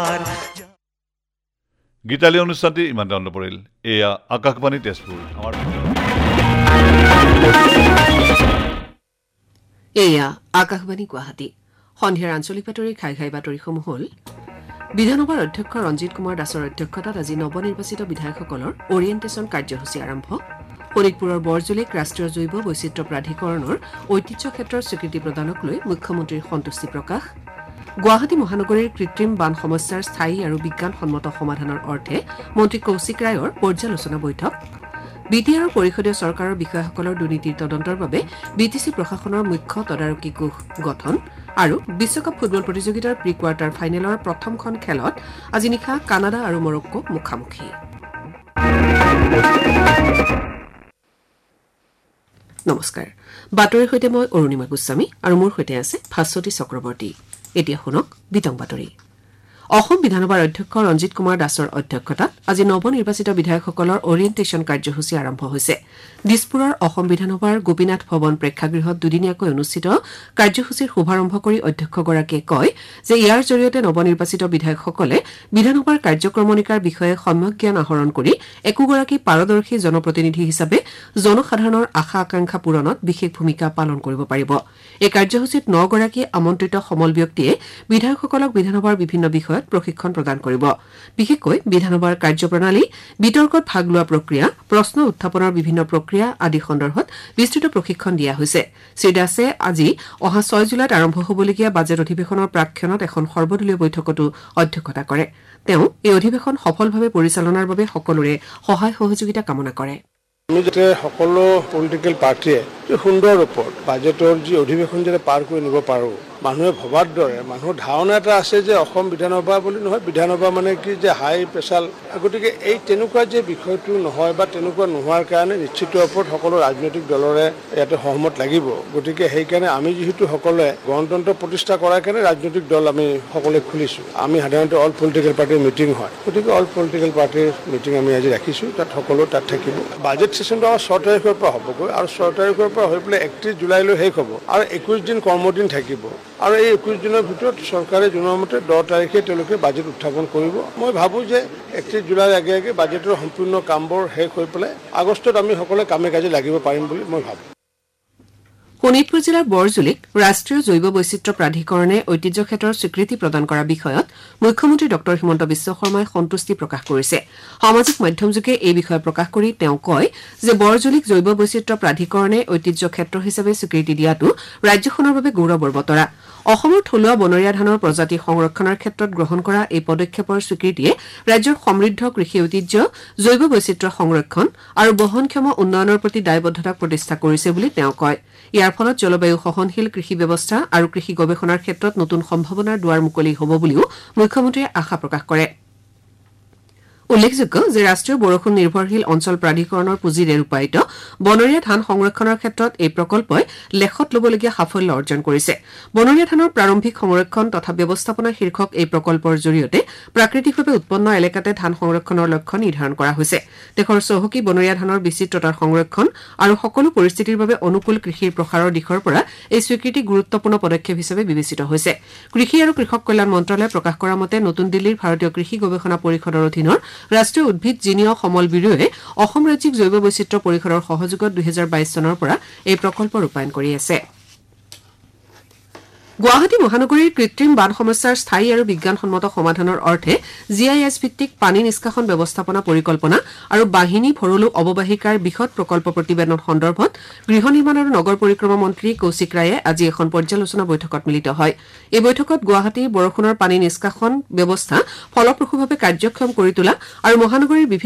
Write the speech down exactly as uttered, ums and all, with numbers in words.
পার গীতালি অনুষ্ঠানটি ইমানতে অন্ত পৰিল এয়া আকাশবাণী তেজপুৰ আমাৰ এয়া আকাশবাণী গুৱাহাটী সন্ধিয়াৰ আঞ্চলিক বাতৰি খাই খাই বাতৰিসমূহ হ'ল বিধানসভাৰ অধ্যক্ষ ৰঞ্জিত কুমাৰ দাসৰ অধ্যক্ষতাত আজি নৱনিৰ্বাচিত বিধায়কসকলৰ অৰিয়েণ্টেশ্যন কাৰ্যসূচী আৰম্ভ শোণিতপুৰৰ বৰজুলিক ৰাষ্ট্ৰীয় জৈৱ বৈচিত্ৰ্য প্ৰাধিকৰণৰ ঐতিহ্য ক্ষেত্ৰৰ স্বীকৃতি প্ৰদানক লৈ মুখ্যমন্ত্ৰীৰ সন্তুষ্টি প্ৰকাশ গুৱাহাটী মহানগৰীৰ কৃত্ৰিম বান সমস্যাৰ স্থায়ী আৰু বিজ্ঞানসন্মত সমাধানৰ অৰ্থে মন্ত্ৰী কৌশিক ৰায়ৰ পৰ্যালোচনা বৈঠক বি টি আৰৰ পৰিষদীয় চৰকাৰৰ বিষয়াসকলৰ দুৰ্নীতিৰ তদন্তৰ বাবে বি টি চি প্ৰশাসনৰ মুখ্য তদাৰকী কোষ গঠন আৰু বিশ্বকাপ ফুটবল প্ৰতিযোগিতাৰ প্ৰি কোৱাৰ্টাৰ ফাইনেলৰ প্ৰথমখন খেলত আজি নিশা কানাডা আৰু মৰক্কো মুখামুখি নমস্কাৰ বাতৰিৰ সৈতে মই অৰুণিমা গোস্বামী আৰু মোৰ সৈতে আছে ভাস্বতী চক্ৰৱৰ্তী এতিয়া শুনক বিতং বাতৰি অসম বিধানসভাৰ অধ্যক্ষ ৰঞ্জিত কুমাৰ দাসৰ অধ্যক্ষতাত আজি নৱনিৰ্বাচিত বিধায়কসকলৰ অৰিয়েণ্টেশ্যন কাৰ্যসূচী আৰম্ভ হৈছে দিছপুৰৰ অসম বিধানসভাৰ গোপীনাথ ভৱন প্ৰেক্ষাগৃহত দুদিনীয়াকৈ অনুষ্ঠিত কাৰ্যসূচীৰ শুভাৰম্ভ কৰি অধ্যক্ষগৰাকীয়ে কয় যে ইয়াৰ জৰিয়তে নৱনিৰ্বাচিত বিধায়কসকলে বিধানসভাৰ কাৰ্যক্ৰমণিকাৰ বিষয়ে সম্যক জ্ঞান আহৰণ কৰি একোগৰাকী পাৰদৰ্শী জনপ্ৰতিনিধি হিচাপে জনসাধাৰণৰ আশা আকাংক্ষা পূৰণত বিশেষ ভূমিকা পালন কৰিব পাৰিব এই কাৰ্যসূচীত নগৰাকী আমন্ত্ৰিত সমল ব্যক্তিয়ে বিধায়কসকলক বিধানসভাৰ বিভিন্ন বিষয় প্ৰশিক্ষণ প্ৰদান কৰিব বিশেষকৈ বিধানসভাৰ কাৰ্যপ্ৰণালী বিতৰ্কত ভাগ লোৱা প্ৰক্ৰিয়া প্ৰশ্ন উত্থাপনৰ বিভিন্ন প্ৰক্ৰিয়া আদি সন্দৰ্ভত বিস্তৃত প্ৰশিক্ষণ দিয়া হৈছে শ্ৰীদাসে আজি অহা ছয় জুলাইত আৰম্ভ হ'বলগীয়া বাজেট অধিৱেশনৰ প্ৰাক্ষণত এখন সৰ্বদলীয় বৈঠকতো অধ্যক্ষতা কৰে তেওঁ এই অধিৱেশন সফলভাৱে পৰিচালনাৰ বাবে সকলোৰে সহায় সহযোগিতা কামনা কৰে আমি যাতে সকলো পলিটিকেল পাৰ্টিয়ে সুন্দৰ ওপৰত বাজেটৰ যি অধিৱেশন যাতে পাৰ কৰি নিব পাৰোঁ মানুহে ভবাৰ দৰে মানুহৰ ধাৰণা এটা আছে যে অসম বিধানসভা বুলি নহয় বিধানসভা মানে কি যে হাই প্ৰেছাৰ গতিকে এই তেনেকুৱা যে বিষয়টো নহয় বা তেনেকুৱা নোহোৱাৰ কাৰণে নিশ্চিত ওপৰত সকলো ৰাজনৈতিক দলৰে ইয়াতে সহমত লাগিব গতিকে সেইকাৰণে আমি যিহেতু সকলোৱে গণতন্ত্ৰ প্ৰতিষ্ঠা কৰাৰ কাৰণে ৰাজনৈতিক দল আমি সকলোৱে খুলিছোঁ আমি সাধাৰণতে অল পলিটিকেল পাৰ্টিৰ মিটিং হয় গতিকে অল পলিটিকেল পাৰ্টিৰ মিটিং আমি আজি ৰাখিছোঁ তাত সকলো তাত থাকিব বাজেট ছেশ্যনটো আমাৰ ছয় তাৰিখৰ পৰা হ'বগৈ আৰু ছয় তাৰিখৰ পৰা হৈ পেলাই একত্ৰিছ জুলাইলৈ শেষ হ'ব আৰু একৈছ দিন কৰ্মদিন থাকিব আৰু এই একৈছ দিনৰ ভিতৰত চৰকাৰে জনোৱা মতে দহ তাৰিখে তেওঁলোকে বাজেট উত্থাপন কৰিব মই ভাবোঁ যে একত্ৰিছ জুলাইৰ আগে আগে বাজেটৰ সম্পূৰ্ণ কামবোৰ শেষ হৈ পেলাই আগষ্টত আমি সকলোৱে কামে কাজে লাগিব পাৰিম বুলি মই ভাবোঁ শোণিতপুৰ জিলাৰ বৰজুলিক ৰাষ্ট্ৰীয় জৈৱ বৈচিত্ৰ্য প্ৰাধিকৰণে ঐতিহ্য ক্ষেত্ৰৰ স্বীকৃতি প্ৰদান কৰাৰ বিষয়ত মুখ্যমন্ত্ৰী ডঃ হিমন্ত বিশ্ব শৰ্মাই সন্তুষ্টি প্ৰকাশ কৰিছে সামাজিক মাধ্যমযোগে এই বিষয়ে প্ৰকাশ কৰি তেওঁ কয় যে বৰজুলিক জৈৱ বৈচিত্ৰ্য প্ৰাধিকৰণে ঐতিহ্য ক্ষেত্ৰ হিচাপে স্বীকৃতি দিয়াটো ৰাজ্যখনৰ বাবে গৌৰৱৰ বতৰা অসমৰ থলুৱা বনৰীয়া ধানৰ প্ৰজাতি সংৰক্ষণৰ ক্ষেত্ৰত গ্ৰহণ কৰা এই পদক্ষেপৰ স্বীকৃতিয়ে ৰাজ্যৰ সমৃদ্ধ কৃষি ঐতিহ্য জৈৱ বৈচিত্ৰ্য সংৰক্ষণ আৰু বহনক্ষম উন্নয়নৰ প্ৰতি দায়বদ্ধতাক প্ৰতিষ্ঠা কৰিছে বুলি তেওঁ কয় ইয়াৰ ফলত জলবায়ু সহনশীল কৃষি ব্যৱস্থা আৰু কৃষি গৱেষণাৰ ক্ষেত্ৰত নতুন সম্ভাৱনাৰ দুৱাৰ মুকলি হ'ব বুলিও মুখ্যমন্ত্ৰীয়ে আশা প্ৰকাশ কৰে উল্লেখযোগ্য যে ৰাষ্ট্ৰীয় বৰষুণ নিৰ্ভৰশীল অঞ্চল প্ৰাধিকৰণৰ পুঁজিৰে ৰূপায়িত বনৰীয়া ধান সংৰক্ষণৰ ক্ষেত্ৰত এই প্ৰকল্পই লেখত ল'বলগীয়া সাফল্য অৰ্জন কৰিছে বনৰীয়া ধানৰ প্ৰাৰম্ভিক সংৰক্ষণ তথা ব্যৱস্থাপনা শীৰ্ষক এই প্ৰকল্পৰ জৰিয়তে প্ৰাকৃতিকভাৱে উৎপন্ন এলেকাতে ধান সংৰক্ষণৰ লক্ষ্য নিৰ্ধাৰণ কৰা হৈছে দেশৰ চহকী বনৰীয়া ধানৰ বিচিত্ৰতাৰ সংৰক্ষণ আৰু সকলো পৰিস্থিতিৰ বাবে অনুকূল কৃষিৰ প্ৰসাৰৰ দিশৰ পৰা এই স্বীকৃতি গুৰুত্বপূৰ্ণ পদক্ষেপ হিচাপে বিবেচিত হৈছে কৃষি আৰু কৃষক কল্যাণ মন্ত্ৰালয়ে প্ৰকাশ কৰা মতে নতুন দিল্লীৰ ভাৰতীয় কৃষি গৱেষণা পৰিষদৰ অধীনৰ ৰাষ্ট্ৰীয় উদ্ভিদ জিনীয় সমল ব্যুৰোৱে অসম ৰাজ্যিক জৈৱ বৈচিত্ৰ্য পৰিষদৰ সহযোগত দুহেজাৰ বাইছ চনৰ পৰা এই প্ৰকল্প ৰূপায়ণ কৰি আছে গুৱাহাটী মহানগৰীৰ কৃত্ৰিম বান সমস্যাৰ স্থায়ী আৰু বিজ্ঞানসন্মত সমাধানৰ অৰ্থে জি আই এছ ভিত্তিক পানী নিষ্কাশন ব্যৱস্থাপনা পৰিকল্পনা আৰু বাহিনী ভৰলু অৱবাহিকাৰ বৃহৎ প্ৰকল্প প্ৰতিবেদন সন্দৰ্ভত গৃহ নিৰ্মাণ আৰু নগৰ পৰিক্ৰমা মন্ত্ৰী কৌশিক ৰায়ে আজি এখন পৰ্যালোচনা বৈঠকত মিলিত হয় এই বৈঠকত গুৱাহাটীৰ বৰষুণৰ পানী নিষ্কাশন ব্যৱস্থা ফলপ্ৰসূভাৱে কাৰ্যক্ষম কৰি তোলা আৰু মহানগৰীৰ